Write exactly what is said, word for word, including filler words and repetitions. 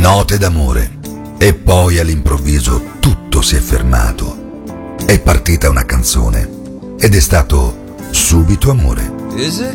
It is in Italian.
note d'amore. E poi all'improvviso tutto si è fermato. È partita una canzone ed è stato subito amore. Is it